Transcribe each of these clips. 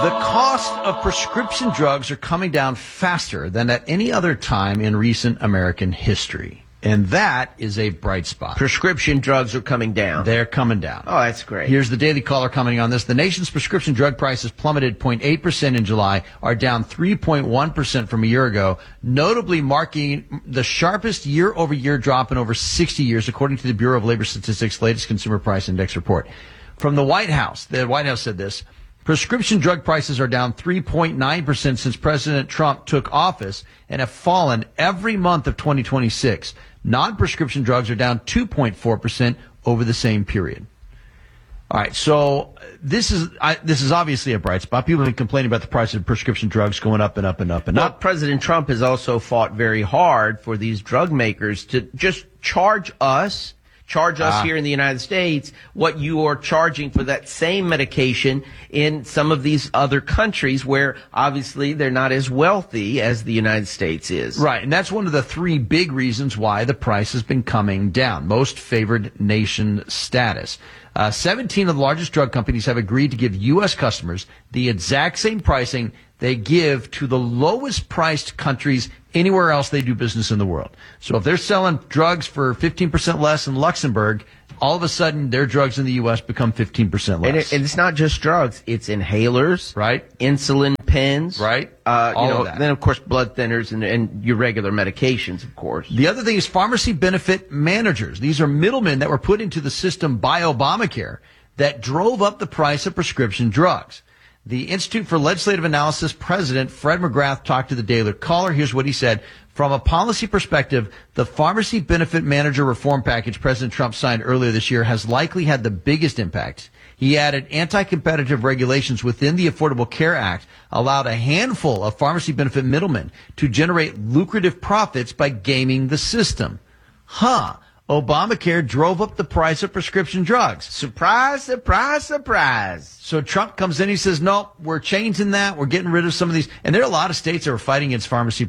The cost of prescription drugs are coming down faster than at any other time in recent American history. And that is a bright spot. Prescription drugs are coming down. They're coming down. Oh, that's great. Here's the Daily Caller commenting on this. The nation's prescription drug prices plummeted 0.8% in July, are down 3.1% from a year ago, notably marking the sharpest year-over-year drop in over 60 years, according to the Bureau of Labor Statistics' latest Consumer Price Index report. From the White House said this. Prescription drug prices are down 3.9% since President Trump took office and have fallen every month of 2026. Non-prescription drugs are down 2.4% over the same period. All right, so this is obviously a bright spot. People have been complaining about the price of prescription drugs going up and up and up and up. President Trump has also fought very hard for these drug makers to just charge us here in the United States what you are charging for that same medication in some of these other countries where obviously they're not as wealthy as the United States is. Right, and that's one of the three big reasons why the price has been coming down. Most favored nation status. 17 of the largest drug companies have agreed to give U.S. customers the exact same pricing they give to the lowest priced countries anywhere else they do business in the world. So if they're selling drugs for 15% less in Luxembourg, all of a sudden their drugs in the U.S. become 15% less. And it's not just drugs. It's inhalers. Right. Insulin pens. Right. All of that. Then, of course, blood thinners and your regular medications, of course. The other thing is pharmacy benefit managers. These are middlemen that were put into the system by Obamacare that drove up the price of prescription drugs. The Institute for Legislative Analysis president, Fred McGrath, talked to the Daily Caller. Here's what he said. From a policy perspective, the pharmacy benefit manager reform package President Trump signed earlier this year has likely had the biggest impact. He added anti-competitive regulations within the Affordable Care Act allowed a handful of pharmacy benefit middlemen to generate lucrative profits by gaming the system. Obamacare drove up the price of prescription drugs. Surprise, surprise, surprise. So Trump comes in, he says, no, we're changing that. We're getting rid of some of these. And there are a lot of states that are fighting against pharmacy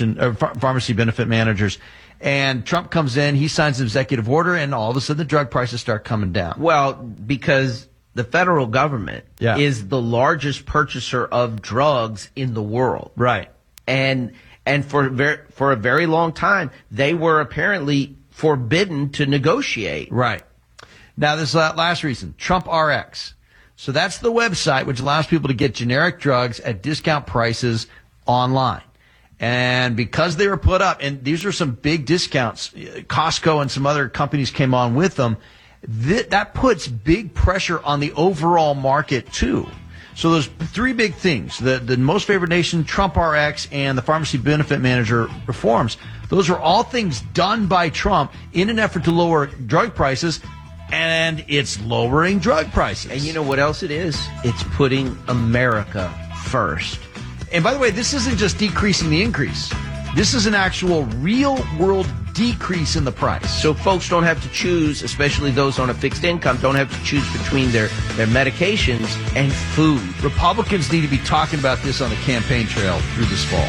benefit managers. And Trump comes in, he signs an executive order, and all of a sudden the drug prices start coming down. Well, because the federal government is the largest purchaser of drugs in the world. Right. And for a very long time, they were apparently forbidden to negotiate. Right. Now, this last reason, Trump RX. So that's the website which allows people to get generic drugs at discount prices online. And because they were put up, and these are some big discounts, Costco and some other companies came on with them, that puts big pressure on the overall market too. So those three big things, the most favored nation, Trump RX, and the pharmacy benefit manager reforms, those are all things done by Trump in an effort to lower drug prices, and it's lowering drug prices. And you know what else it is? It's putting America first. And by the way, this isn't just decreasing the increase. This is an actual real-world decrease in the price. So folks don't have to choose, especially those on a fixed income, don't have to choose between their medications and food. Republicans need to be talking about this on the campaign trail through this fall.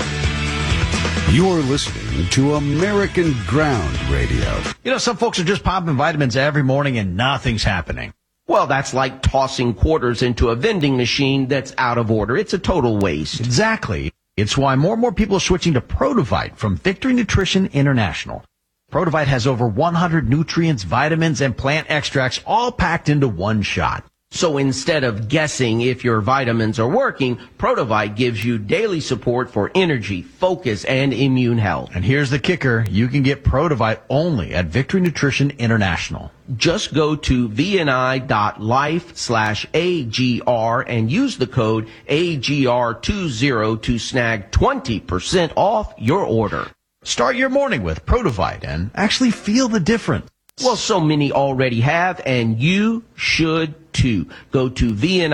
You're listening to American Ground Radio. You know, some folks are just popping vitamins every morning and nothing's happening. Well, that's like tossing quarters into a vending machine that's out of order. It's a total waste. Exactly. It's why more and more people are switching to Produvite from Victory Nutrition International. Produvite has over 100 nutrients, vitamins, and plant extracts all packed into one shot. So instead of guessing if your vitamins are working, Produvite gives you daily support for energy, focus, and immune health. And here's the kicker. You can get Produvite only at Victory Nutrition International. Just go to vni.life/AGR and use the code AGR20 to snag 20% off your order. Start your morning with Produvite and actually feel the difference. Well, so many already have, and you should too. Go to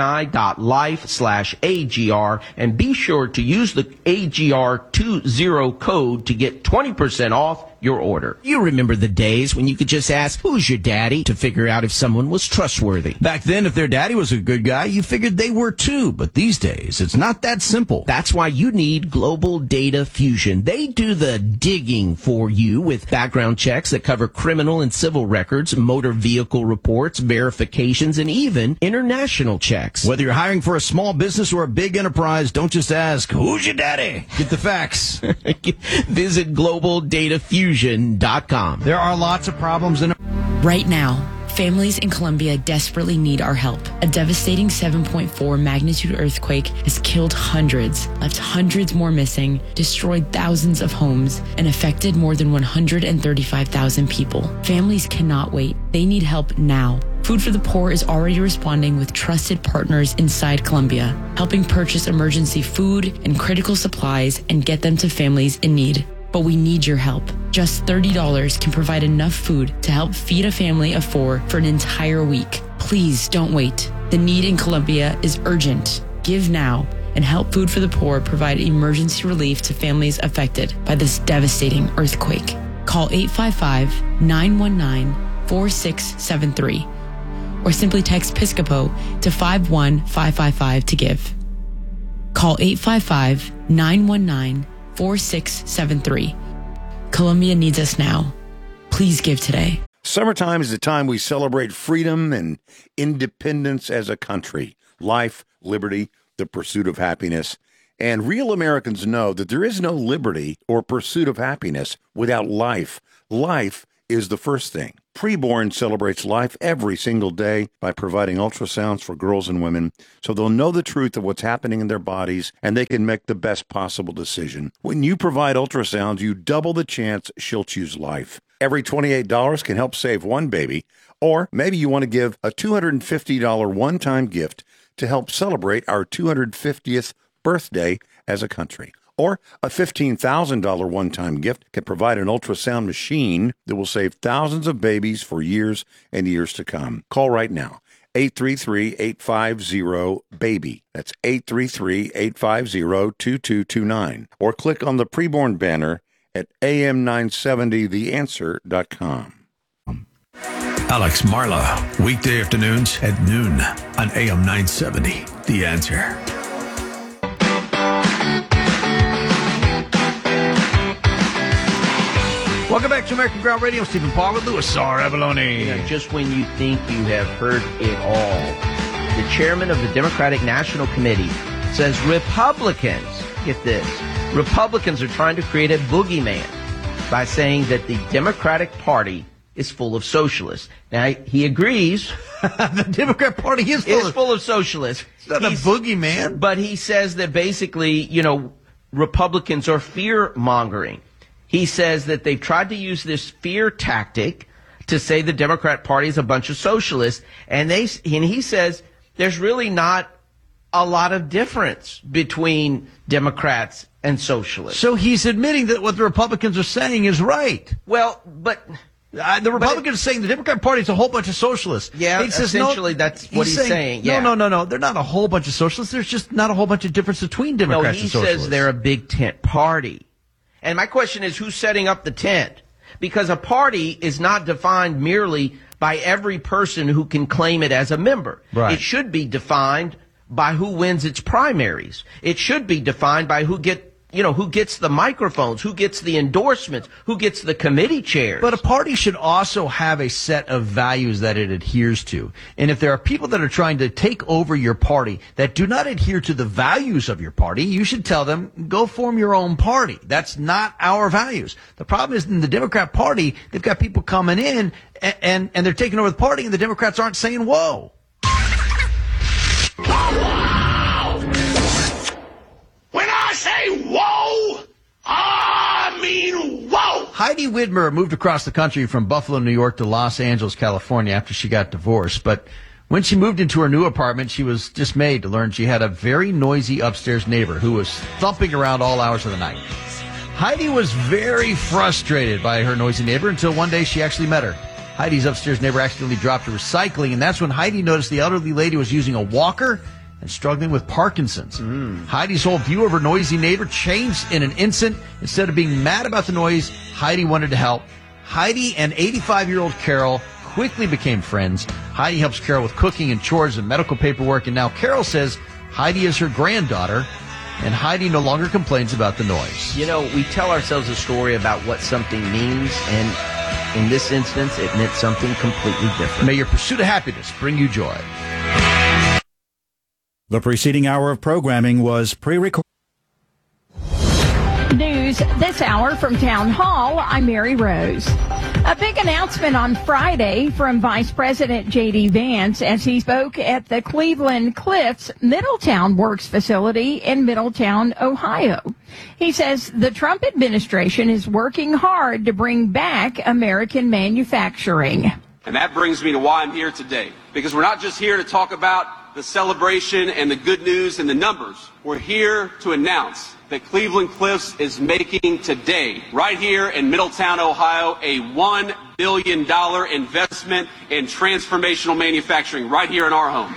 vni.life/AGR and be sure to use the AGR20 code to get 20% off your order. You remember the days when you could just ask, who's your daddy, to figure out if someone was trustworthy. Back then, if their daddy was a good guy, you figured they were too. But these days, it's not that simple. That's why you need Global Data Fusion. They do the digging for you with background checks that cover criminal and civil records, motor vehicle reports, verifications, and even even international checks. Whether you're hiring for a small business or a big enterprise, don't just ask, who's your daddy? Get the facts. Visit GlobalDataFusion.com. There are lots of problems in Right now, families in Colombia desperately need our help. A devastating 7.4 magnitude earthquake has killed hundreds, left hundreds more missing, destroyed thousands of homes, and affected more than 135,000 people. Families cannot wait. They need help now. Food for the Poor is already responding with trusted partners inside Colombia, helping purchase emergency food and critical supplies and get them to families in need. But we need your help. Just $30 can provide enough food to help feed a family of 4 for an entire week. Please don't wait. The need in Colombia is urgent. Give now and help Food for the Poor provide emergency relief to families affected by this devastating earthquake. Call 855-919-4673 or simply text Piscopo to 51555 to give. Call 855-919-4673. Colombia needs us now. Please give today. Summertime is the time we celebrate freedom and independence as a country. Life, liberty, the pursuit of happiness. And real Americans know that there is no liberty or pursuit of happiness without life. Life is the first thing. Preborn celebrates life every single day by providing ultrasounds for girls and women so they'll know the truth of what's happening in their bodies and they can make the best possible decision. When you provide ultrasounds, you double the chance she'll choose life. Every $28 can help save one baby, or maybe you want to give a $250 one-time gift to help celebrate our 250th birthday as a country. Or a $15,000 one-time gift can provide an ultrasound machine that will save thousands of babies for years and years to come. Call right now, 833-850-BABY. That's 833-850-2229. Or click on the preborn banner at am970theanswer.com. Alex Marla, weekday afternoons at noon on AM 970, The Answer. Welcome back to American Ground Radio. Stephen Paul with Louis R. Avalone. You know, just when you think you have heard it all, the chairman of the Democratic National Committee says Republicans, get this, Republicans are trying to create a boogeyman by saying that the Democratic Party is full of socialists. Now, he agrees. The Democrat Party is full of socialists. It's not a boogeyman. But he says that basically, you know, Republicans are fear-mongering. He says that they've tried to use this fear tactic to say the Democrat Party is a bunch of socialists. And he says there's really not a lot of difference between Democrats and socialists. So he's admitting that what the Republicans are saying is right. Well, but the Republicans are saying the Democrat Party is a whole bunch of socialists. Yeah, he says, essentially that's what he's saying. Yeah. No. They're not a whole bunch of socialists. There's just not a whole bunch of difference between Democrats and socialists. No, he says they're a big tent party. And my question is, who's setting up the tent? Because a party is not defined merely by every person who can claim it as a member. Right. It should be defined by who wins its primaries. It should be defined by who gets the microphones, who gets the endorsements, who gets the committee chairs. But a party should also have a set of values that it adheres to. And if there are people that are trying to take over your party that do not adhere to the values of your party, you should tell them, go form your own party. That's not our values. The problem is in the Democrat Party, they've got people coming in and they're taking over the party and the Democrats aren't saying, whoa. When I say whoa, I mean whoa. Heidi Widmer moved across the country from Buffalo, New York to Los Angeles, California after she got divorced. But when she moved into her new apartment, she was dismayed to learn she had a very noisy upstairs neighbor who was thumping around all hours of the night. Heidi was very frustrated by her noisy neighbor until one day she actually met her. Heidi's upstairs neighbor accidentally dropped her recycling, and that's when Heidi noticed the elderly lady was using a walker and struggling with Parkinson's. Heidi's whole view of her noisy neighbor changed in an instant. Instead of being mad about the noise, Heidi wanted to help. Heidi and 85-year-old Carol quickly became friends. Heidi helps Carol with cooking and chores and medical paperwork, and now Carol says Heidi is her granddaughter, and Heidi no longer complains about the noise. You know, we tell ourselves a story about what something means, and in this instance, it meant something completely different. May your pursuit of happiness bring you joy. The preceding hour of programming was pre-recorded. News this hour from Town Hall. I'm Mary Rose. A big announcement on Friday from Vice President J.D. Vance as he spoke at the Cleveland Cliffs Middletown Works facility in Middletown, Ohio. He says the Trump administration is working hard to bring back American manufacturing. And that brings me to why I'm here today. Because we're not just here to talk about the celebration and the good news and the numbers. We're here to announce that Cleveland Cliffs is making today, right here in Middletown, Ohio, a $1 billion investment in transformational manufacturing right here in our home.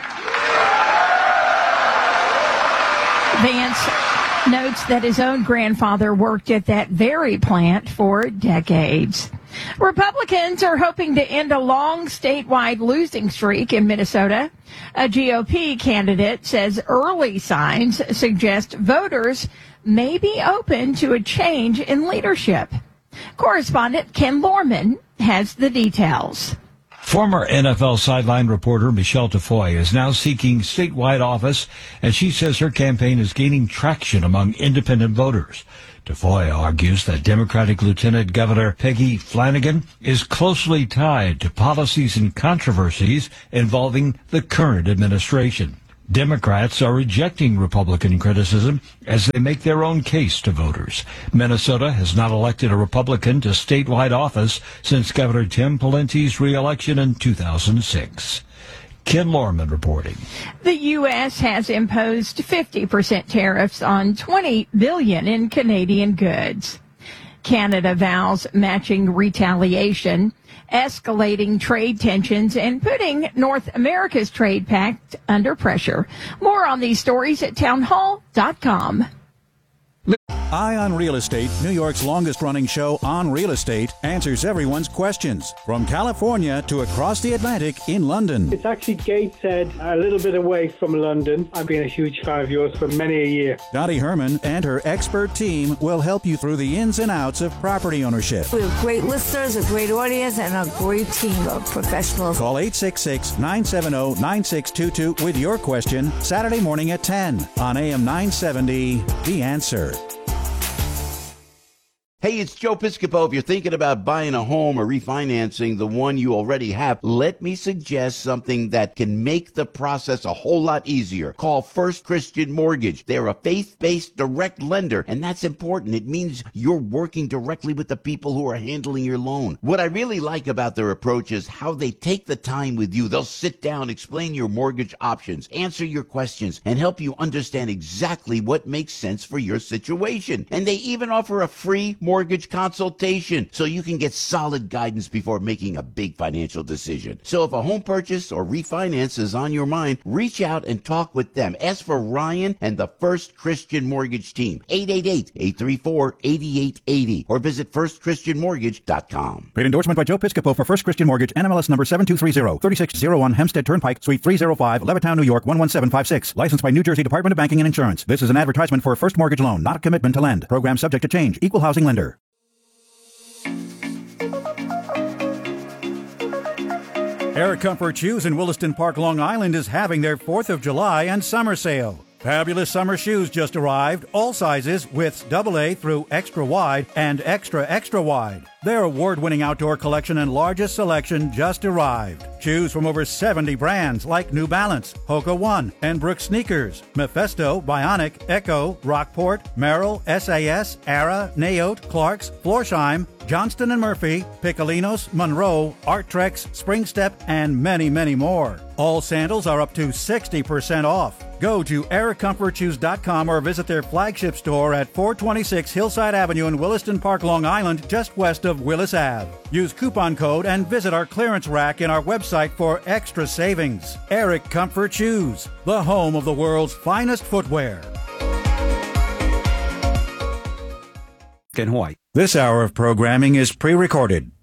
Vance notes that his own grandfather worked at that very plant for decades. Republicans are hoping to end a long statewide losing streak in Minnesota. A GOP candidate says early signs suggest voters may be open to a change in leadership. Correspondent Ken Lorman has the details. Former NFL sideline reporter Michelle Tafoy is now seeking statewide office, and she says her campaign is gaining traction among independent voters. Tafoy argues that Democratic Lieutenant Governor Peggy Flanagan is closely tied to policies and controversies involving the current administration. Democrats are rejecting Republican criticism as they make their own case to voters. Minnesota has not elected a Republican to statewide office since Governor Tim Pawlenty's re-election in 2006. Ken Lorman reporting. The U.S. has imposed 50% tariffs on $20 billion in Canadian goods. Canada vows matching retaliation, escalating trade tensions, and putting North America's trade pact under pressure. More on these stories at townhall.com. Eye on Real Estate, New York's longest-running show on real estate, answers everyone's questions. From California to across the Atlantic in London. It's actually Gateshead, a little bit away from London. I've been a huge fan of yours for many a year. Dottie Herman and her expert team will help you through the ins and outs of property ownership. We have great listeners, a great audience, and a great team of professionals. Call 866-970-9622 with your question Saturday morning at 10 on AM 970, The Answer. Hey, it's Joe Piscopo. If you're thinking about buying a home or refinancing the one you already have, let me suggest something that can make the process a whole lot easier. Call First Christian Mortgage. They're a faith-based direct lender, and that's important. It means you're working directly with the people who are handling your loan. What I really like about their approach is how they take the time with you. They'll sit down, explain your mortgage options, answer your questions, and help you understand exactly what makes sense for your situation. And they even offer a free mortgage consultation so you can get solid guidance before making a big financial decision. So if a home purchase or refinance is on your mind, reach out and talk with them. Ask for Ryan and the First Christian Mortgage team, 888-834-8880, or visit firstchristianmortgage.com. Paid endorsement by Joe Piscopo for First Christian Mortgage, NMLS number 7230, 3601 Hempstead Turnpike, Suite 305, Levittown, New York, 11756. Licensed by New Jersey Department of Banking and Insurance. This is an advertisement for a first mortgage loan, not a commitment to lend. Program subject to change. Equal housing lender. Air Comfort Shoes in Williston Park, Long Island is having their 4th of July and summer sale. Fabulous summer shoes just arrived, all sizes, widths AA through extra wide and extra wide. Their award-winning outdoor collection and largest selection just arrived. Choose from over 70 brands like New Balance, Hoka One, and Brooks Sneakers, Mephisto, Bionic, Echo, Rockport, Merrill, SAS, Ara, Naote, Clarks, Florsheim, Johnston & Murphy, Piccolinos, Monroe, Arttrex, Springstep, and many, many more. All sandals are up to 60% off. Go to aircomfortshoes.com or visit their flagship store at 426 Hillside Avenue in Williston Park, Long Island, just west of Willis Ave. Use coupon code and visit our clearance rack in our website for extra savings. Eric Comfort Shoes, the home of the world's finest footwear. In Hawaii. This hour of programming is pre-recorded.